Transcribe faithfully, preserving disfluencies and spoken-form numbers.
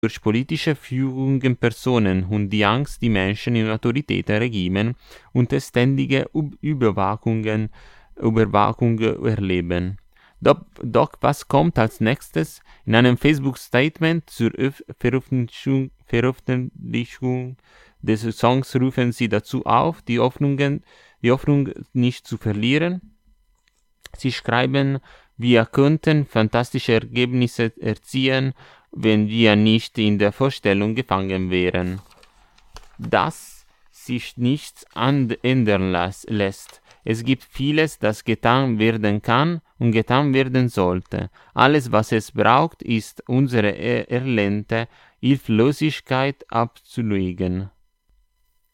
durch politische Führungen Personen und die Angst, die Menschen in Autoritätenregimen unter ständiger Überwachung, Überwachung erleben. Doch, doch was kommt als nächstes? In einem Facebook-Statement zur Veröffentlichung, Veröffentlichung des Songs rufen sie dazu auf, die, Hoffnungen, die Hoffnung nicht zu verlieren. Sie schreiben, wir könnten fantastische Ergebnisse erzielen, wenn wir nicht in der Vorstellung gefangen wären, dass sich nichts ändern lässt. Es gibt vieles, das getan werden kann und getan werden sollte. Alles, was es braucht, ist unsere erlernte Hilflosigkeit abzulegen.